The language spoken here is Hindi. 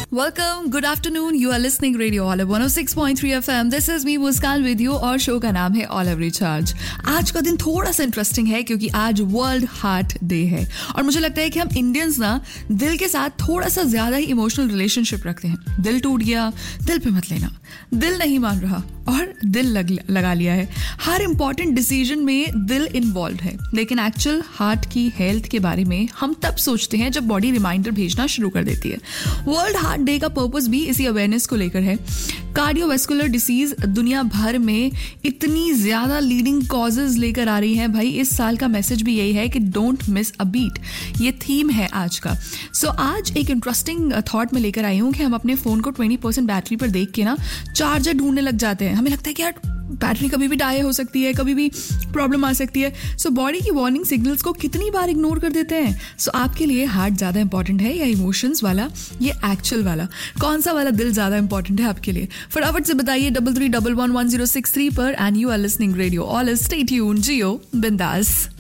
Welcome, good afternoon. You are listening Radio Olive 106.3 FM. This is me Muskan with you और शो का नाम है Olive Recharge. आज का दिन थोड़ा सा इंटरेस्टिंग है क्योंकि आज वर्ल्ड हार्ट डे है और मुझे लगता है कि हम इंडियंस ना दिल के साथ थोड़ा सा ज्यादा ही इमोशनल रिलेशनशिप रखते हैं. दिल टूट गया, दिल पे मत लेना. दिल नहीं मान रहा और दिल लगा लिया है. हर इंपॉर्टेंट डिसीजन में दिल इन्वॉल्व है, लेकिन एक्चुअल हार्ट की हेल्थ के बारे में हम तब सोचते हैं जब बॉडी रिमाइंडर भेजना शुरू कर देती है. वर्ल्ड हार्ट डे का पर्पस भी इसी अवेयरनेस को लेकर है. कार्डियोवैस्कुलर डिसीज दुनिया भर में इतनी ज्यादा लीडिंग कॉजेज लेकर आ रही है. भाई इस साल का मैसेज भी यही है कि डोंट मिस अ बीट. ये थीम है आज का. सो आज एक इंटरेस्टिंग थॉट में लेकर आई हूँ कि हम अपने फोन को 20% बैटरी पर देख के ना चार्जर ढूंढने लग जाते हैं. हमें लगता है कि यार बैटरी कभी भी डाई हो सकती है, कभी भी प्रॉब्लम आ सकती है. सो बॉडी की वार्निंग सिग्नल्स को कितनी बार इग्नोर कर देते हैं. सो आपके लिए हार्ट ज्यादा इंपॉर्टेंट है या इमोशंस वाला, ये एक्चुअल वाला, कौन सा वाला दिल ज्यादा इंपॉर्टेंट है आपके लिए? फटाफट से बताइए 33111063 पर. And you are listening radio olive. Stay tuned, जियो बिंदास.